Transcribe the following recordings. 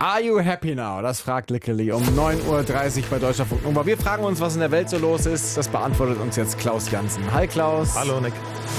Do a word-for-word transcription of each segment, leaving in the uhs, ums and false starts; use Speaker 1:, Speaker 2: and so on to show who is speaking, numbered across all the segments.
Speaker 1: Are you happy now? Das fragt Lickeli um neun Uhr dreißig bei Deutschlandfunk Nova. Wir fragen uns, was in der Welt so los ist. Das beantwortet uns jetzt Klaus Jansen. Hi Klaus.
Speaker 2: Hallo Nick.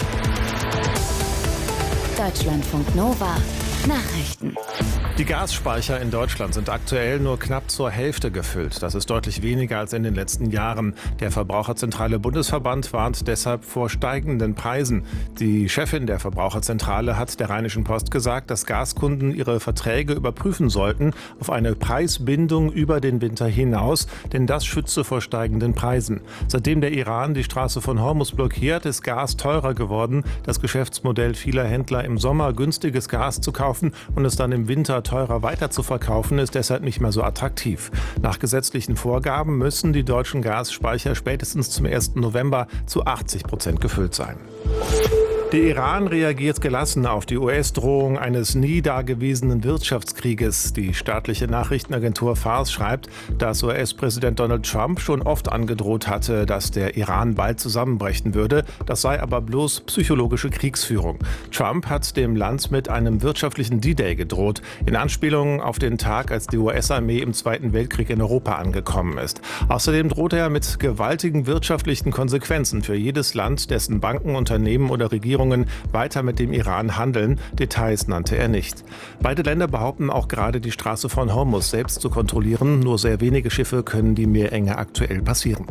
Speaker 3: Deutschlandfunk Nova. Nachrichten.
Speaker 2: Die Gasspeicher in Deutschland sind aktuell nur knapp zur Hälfte gefüllt. Das ist deutlich weniger als in den letzten Jahren. Der Verbraucherzentrale Bundesverband warnt deshalb vor steigenden Preisen. Die Chefin der Verbraucherzentrale hat der Rheinischen Post gesagt, dass Gaskunden ihre Verträge überprüfen sollten auf eine Preisbindung über den Winter hinaus, denn das schütze vor steigenden Preisen. Seitdem der Iran die Straße von Hormuz blockiert, ist Gas teurer geworden. Das Geschäftsmodell vieler Händler, im Sommer günstiges Gas zu kaufen und es dann im Winter teurer weiter zu verkaufen, ist deshalb nicht mehr so attraktiv. Nach gesetzlichen Vorgaben müssen die deutschen Gasspeicher spätestens zum ersten November zu achtzig Prozent gefüllt sein. Der Iran reagiert gelassen auf die U S-Drohung eines nie dagewesenen Wirtschaftskrieges. Die staatliche Nachrichtenagentur Fars schreibt, dass U S-Präsident Donald Trump schon oft angedroht hatte, dass der Iran bald zusammenbrechen würde. Das sei aber bloß psychologische Kriegsführung. Trump hat dem Land mit einem wirtschaftlichen D-Day gedroht, in Anspielung auf den Tag, als die U S-Armee im Zweiten Weltkrieg in Europa angekommen ist. Außerdem drohte er mit gewaltigen wirtschaftlichen Konsequenzen für jedes Land, dessen Banken, Unternehmen oder Regierungen weiter mit dem Iran handeln. Details nannte er nicht. Beide Länder behaupten auch gerade, die Straße von Hormuz selbst zu kontrollieren. Nur sehr wenige Schiffe können die Meerenge aktuell passieren.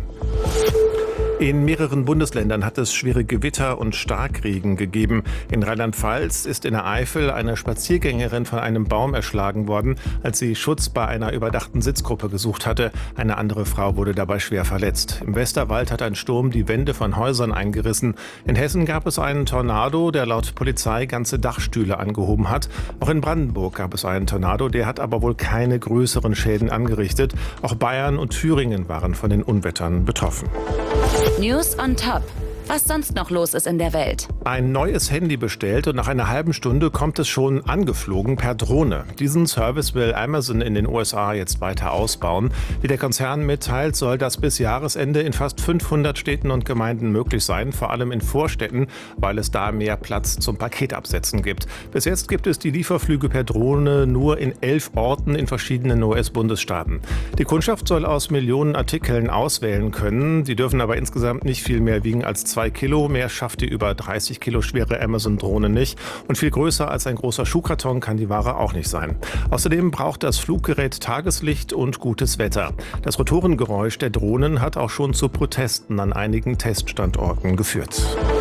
Speaker 2: In mehreren Bundesländern hat es schwere Gewitter und Starkregen gegeben. In Rheinland-Pfalz ist in der Eifel eine Spaziergängerin von einem Baum erschlagen worden, als sie Schutz bei einer überdachten Sitzgruppe gesucht hatte. Eine andere Frau wurde dabei schwer verletzt. Im Westerwald hat ein Sturm die Wände von Häusern eingerissen. In Hessen gab es einen Tornado, der laut Polizei ganze Dachstühle angehoben hat. Auch in Brandenburg gab es einen Tornado, der hat aber wohl keine größeren Schäden angerichtet. Auch Bayern und Thüringen waren von den Unwettern betroffen.
Speaker 3: News on Top. Was sonst noch los ist in der Welt.
Speaker 2: Ein neues Handy bestellt und nach einer halben Stunde kommt es schon angeflogen per Drohne. Diesen Service will Amazon in den U S A jetzt weiter ausbauen. Wie der Konzern mitteilt, soll das bis Jahresende in fast fünfhundert Städten und Gemeinden möglich sein, vor allem in Vorstädten, weil es da mehr Platz zum Paketabsetzen gibt. Bis jetzt gibt es die Lieferflüge per Drohne nur in elf Orten in verschiedenen U S-Bundesstaaten. Die Kundschaft soll aus Millionen Artikeln auswählen können. Die dürfen aber insgesamt nicht viel mehr wiegen als zwei Kilo. Mehr schafft die über dreißig Kilo schwere Amazon-Drohne nicht. Und viel größer als ein großer Schuhkarton kann die Ware auch nicht sein. Außerdem braucht das Fluggerät Tageslicht und gutes Wetter. Das Rotorengeräusch der Drohnen hat auch schon zu Protesten an einigen Teststandorten geführt.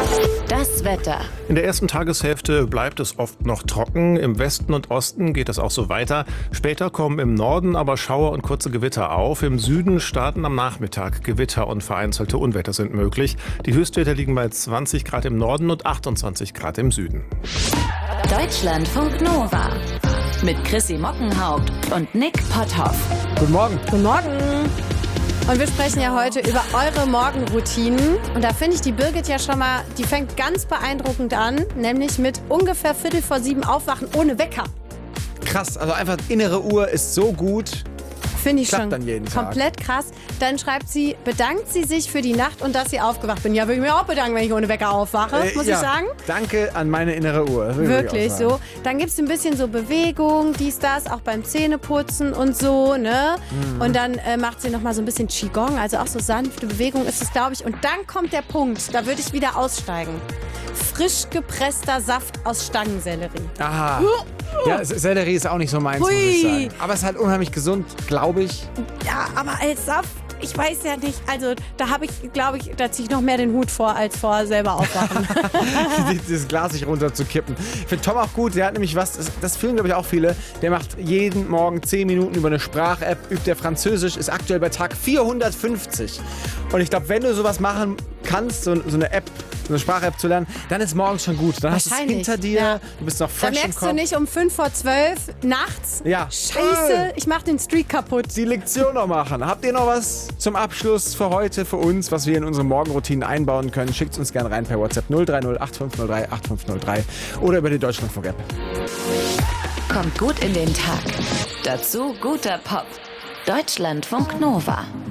Speaker 3: Das Wetter.
Speaker 2: In der ersten Tageshälfte bleibt es oft noch trocken. Im Westen und Osten geht es auch so weiter. Später kommen im Norden aber Schauer und kurze Gewitter auf. Im Süden starten am Nachmittag Gewitter und vereinzelte Unwetter sind möglich. Die Höchstwerte liegen bei zwanzig Grad im Norden und achtundzwanzig Grad im Süden.
Speaker 3: Deutschlandfunk Nova. Mit Chrissy Mockenhaupt und Nick Potthoff.
Speaker 1: Guten Morgen.
Speaker 4: Guten Morgen. Und wir sprechen ja heute über eure Morgenroutinen. Und da finde ich die Birgit ja schon mal, die fängt ganz beeindruckend an, nämlich mit ungefähr Viertel vor sieben aufwachen ohne Wecker.
Speaker 1: Krass, also einfach innere Uhr ist so gut.
Speaker 4: Finde ich
Speaker 1: Klappt
Speaker 4: schon
Speaker 1: dann jeden Tag.
Speaker 4: komplett krass. Dann schreibt sie, bedankt sie sich für die Nacht und dass sie aufgewacht bin. Ja, würde ich mir auch bedanken, wenn ich ohne Wecker aufwache,
Speaker 1: Äh,
Speaker 4: muss
Speaker 1: ja.
Speaker 4: ich sagen.
Speaker 1: Danke an meine innere Uhr. Das will ich
Speaker 4: Wirklich
Speaker 1: auch sagen.
Speaker 4: so. Dann gibt es ein bisschen so Bewegung, dies, das, auch beim Zähneputzen und so, ne?
Speaker 1: Mhm.
Speaker 4: Und dann äh, macht sie nochmal so ein bisschen Qigong, also auch so sanfte Bewegung ist es, glaube ich. Und dann kommt der Punkt, da würde ich wieder aussteigen. Frisch gepresster Saft aus Stangensellerie.
Speaker 1: Aha. Ja, Sellerie ist auch nicht so meins,
Speaker 4: Hui.
Speaker 1: muss ich sagen. Aber es ist halt unheimlich gesund, glaube ich.
Speaker 4: Ja, aber als Saft, ich weiß ja nicht. Also da habe ich, glaube ich, da ziehe ich noch mehr den Hut vor, als vor selber aufwachen.
Speaker 1: Dieses Glas sich runter zu kippen. Ich finde Tom auch gut, der hat nämlich was, das, das fühlen glaube ich auch viele, der macht jeden Morgen zehn Minuten über eine Sprach-App, übt der Französisch, ist aktuell bei Tag vierhundertfünfzig. Und ich glaube, wenn du sowas machen kannst, so, so eine App, so eine Sprach-App zu lernen, dann ist morgens schon gut. Dann hast du es
Speaker 4: Wahrscheinlich,
Speaker 1: hinter dir,
Speaker 4: ja.
Speaker 1: du bist noch
Speaker 4: Da
Speaker 1: fresh im
Speaker 4: merkst
Speaker 1: Kopf.
Speaker 4: du nicht um fünf vor zwölf nachts,
Speaker 1: Ja.
Speaker 4: scheiße, ich mach den Streak kaputt.
Speaker 1: Die Lektion noch machen. Habt ihr noch was zum Abschluss für heute, für uns, was wir in unsere Morgenroutinen einbauen können? Schickt uns gerne rein per WhatsApp null drei null acht fünf null drei acht fünf null drei oder über die Deutschlandfunk-App.
Speaker 3: Kommt gut in den Tag. Dazu guter Pop. Deutschlandfunk Nova.